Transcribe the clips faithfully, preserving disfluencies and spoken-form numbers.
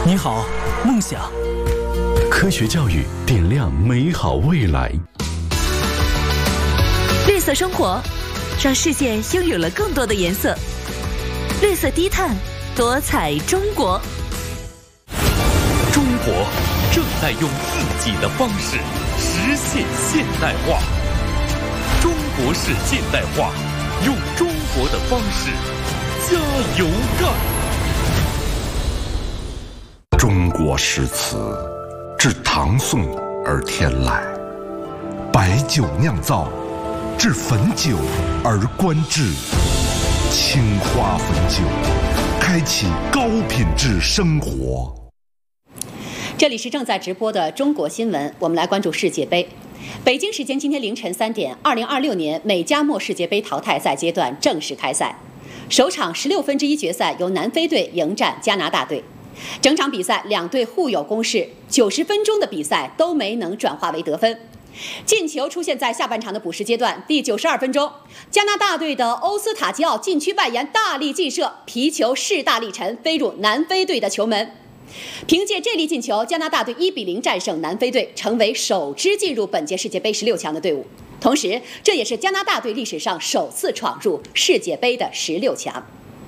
你好，梦想。 科学教育点亮美好未来。 绿色生活，让世界拥有了更多的颜色。绿色低碳，多彩中国。 中国正在用自己的方式实现现代化。中国式现代化，用中国的方式加油干。 中国诗词，自唐宋而天来，白酒酿造，至汾酒而观致。青花汾酒，开启高品质生活。 这里是正在直播的中国新闻，我们来关注世界杯。北京时间今天凌晨三点，二零二六年美加墨世界杯淘汰赛阶段正式开赛。首场十六分之一决赛由南非队迎战加拿大队。整场比赛两队互有攻势，九十分钟的比赛都没能转化为得分。进球出现在下半场的补时阶段，第九十二分钟，加拿大队的欧斯塔吉奥禁区外沿大力劲射，皮球势大力沉，飞入南非队的球门。凭借这粒进球，加拿大队一比零战胜南非队，成为首支进入本届世界杯十六强的队伍。同时，这也是加拿大队历史上首次闯入世界杯的十六强。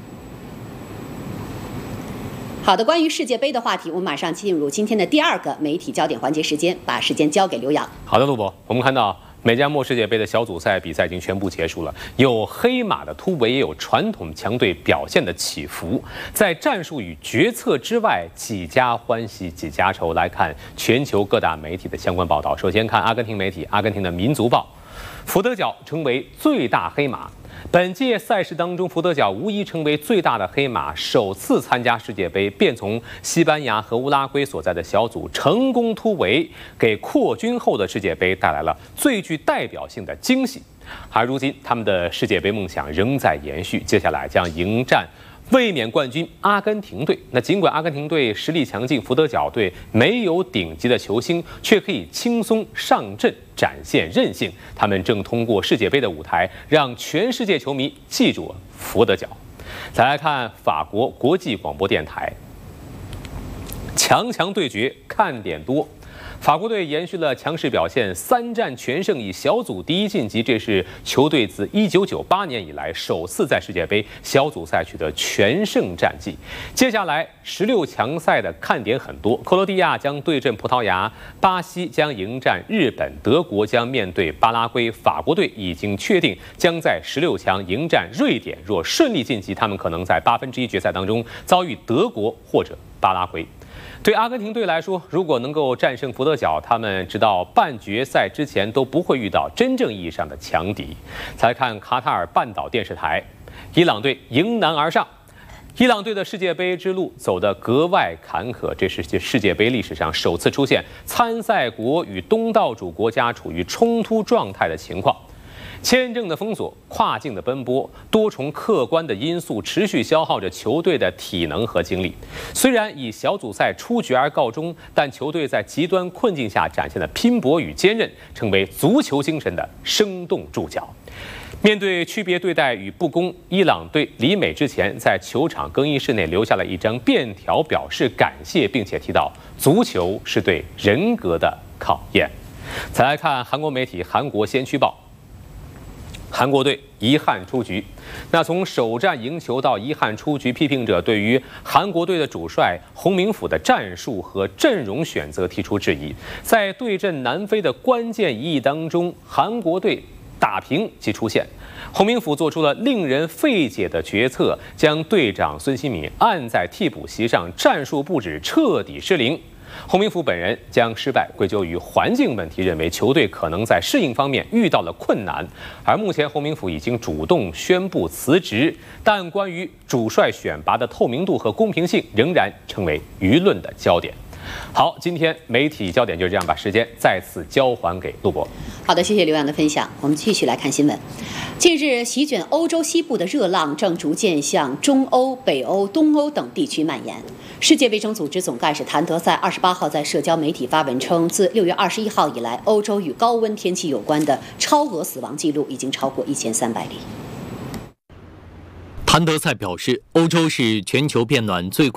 好的，关于世界杯的话题，我们马上进入今天的第二个媒体焦点环节时间，把时间交给刘洋。 好的，陆博，我们看到美加墨世界杯的小组赛比赛已经全部结束了，有黑马的突围，也有传统强队表现的起伏。在战术与决策之外，几家欢喜几家愁。来看全球各大媒体的相关报道。首先看阿根廷媒体，阿根廷的《民族报》，福德角成为最大黑马。本届赛事当中，福德角无疑成为最大的黑马，首次参加世界杯，便从西班牙和乌拉圭所在的小组成功突围，给扩军后的世界杯带来了最具代表性的惊喜。而如今，他们的世界杯梦想仍在延续，接下来将迎战卫冕冠军阿根廷队。那尽管阿根廷队实力强劲，福德角队没有顶级的球星，却可以轻松上阵，展现韧性。他们正通过世界杯的舞台，让全世界球迷记住福德角。再来看法国国际广播电台，强强对决，看点多。法国队延续了强势表现，三战全胜，以小组第一晋级。这是球队自一九九八年以来首次在世界杯小组赛取得全胜战绩。接下来十六强赛的看点很多，克罗地亚将对阵葡萄牙，巴西将迎战日本，德国将面对巴拉圭，法国队已经确定将在十六强迎战瑞典。若顺利晋级，他们可能在八分之一决赛当中遭遇德国或者巴拉圭。对阿根廷队来说，如果能够战胜福德角，他们直到半决赛之前都不会遇到真正意义上的强敌。再看卡塔尔半岛电视台，伊朗队迎难而上。伊朗队的世界杯之路走得格外坎坷，这是世界杯历史上首次出现参赛国与东道主国家处于冲突状态的情况。签证的封锁、跨境的奔波，多重客观的因素持续消耗着球队的体能和精力。虽然以小组赛出局而告终，但球队在极端困境下展现的拼搏与坚韧，成为足球精神的生动注脚。面对区别对待与不公，伊朗队离美之前在球场更衣室内留下了一张便条，表示感谢，并且提到足球是对人格的考验。再来看韩国媒体《韩国先驱报》。韩国队遗憾出局。那从首战赢球到遗憾出局，批评者对于韩国队的主帅洪明甫的战术和阵容选择提出质疑。在对阵南非的关键一役当中，韩国队打平即出现，洪明甫做出了令人费解的决策，将队长孙兴敏按在替补席上，战术布置彻底失灵。洪明甫本人将失败归咎于环境问题，认为球队可能在适应方面遇到了困难。而目前洪明甫已经主动宣布辞职，但关于主帅选拔的透明度和公平性仍然成为舆论的焦点。好，今天媒体焦点就这样，把时间再次交还给陆博。 好的，谢谢刘洋的分享。我们继续来看新闻。近日，席卷欧洲西部的热浪正逐渐向中欧、北欧、东欧等地区蔓延。世界卫生组织总干事谭德赛二十八号在社交媒体发文称，自六月二十一号以来，欧洲与高温天气有关的超额死亡记录已经超过一千三百例。 谭德赛表示，欧洲是全球变暖最